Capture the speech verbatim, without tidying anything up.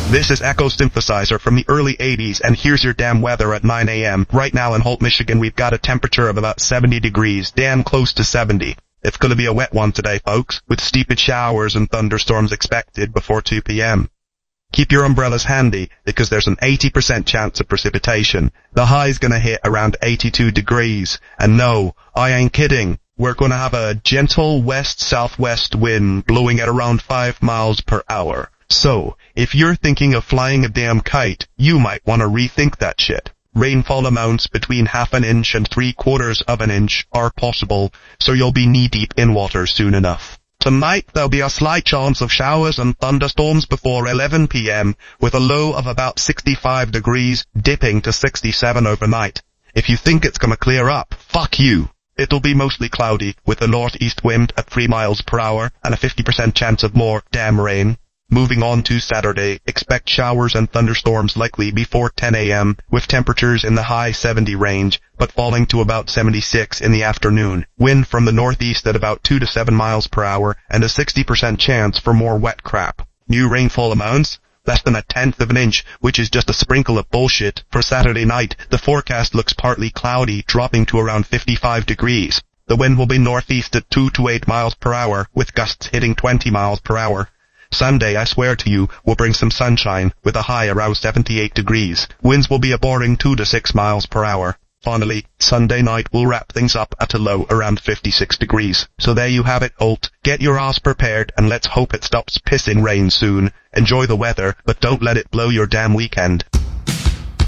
This is Echo Synthesizer from the early eighties, and here's your damn weather at nine a m Right now in Holt, Michigan, we've got a temperature of about seventy degrees, damn close to seventy. It's gonna be a wet one today, folks, with steeped showers and thunderstorms expected before two p m Keep your umbrellas handy, because there's an eighty percent chance of precipitation. The high's gonna hit around eighty-two degrees, and no, I ain't kidding. We're gonna have a gentle west-southwest wind blowing at around five miles per hour. So, if you're thinking of flying a damn kite, you might want to rethink that shit. Rainfall amounts between half an inch and three quarters of an inch are possible, so you'll be knee-deep in water soon enough. Tonight, there'll be a slight chance of showers and thunderstorms before eleven p m, with a low of about sixty-five degrees, dipping to sixty-seven overnight. If you think it's gonna clear up, fuck you. It'll be mostly cloudy, with a northeast wind at three miles per hour, and a fifty percent chance of more damn rain. Moving on to Saturday, expect showers and thunderstorms likely before ten a m, with temperatures in the high seventy range, but falling to about seventy-six in the afternoon. Wind from the northeast at about two to seven miles per hour, and a sixty percent chance for more wet crap. New rainfall amounts? Less than a tenth of an inch, which is just a sprinkle of bullshit. For Saturday night, the forecast looks partly cloudy, dropping to around fifty-five degrees. The wind will be northeast at two to eight miles per hour, with gusts hitting twenty miles per hour. Sunday, I swear to you, will bring some sunshine, with a high around seventy-eight degrees. Winds will be a boring two to six miles per hour. Finally, Sunday night will wrap things up at a low around fifty-six degrees. So there you have it, Holt. Get your ass prepared, and let's hope it stops pissing rain soon. Enjoy the weather, but don't let it blow your damn weekend.